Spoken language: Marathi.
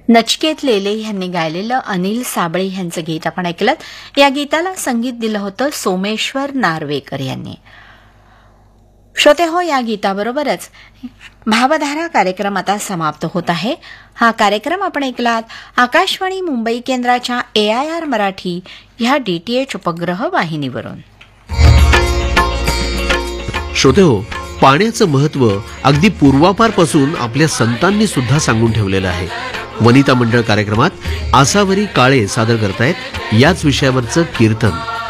नचिकेत लेले यांनी गायलेलं अनिल साबळे यांचं गीत आपण ऐकलं. या गीताला संगीत दिलं होतं सोमेश्वर नार्वेकर यांनी. श्रोते हो, या गीताबरोबरच भावधारा कार्यक्रम आता समाप्त होत आहे. हा कार्यक्रम आपण ऐकलात आकाशवाणी मुंबई केंद्राच्या AIR मराठी ह्या DTH उपग्रह वाहिनीवरून. श्रोते हो, पाण्याचं महत्त्व अगदी पूर्वापारपासून आपल्या संतांनी सुद्धा सांगून ठेवलेलं आहे. वनिता मंडळ कार्यक्रमात आसावरी काळे सादर करतायत याच विषयावरचं कीर्तन.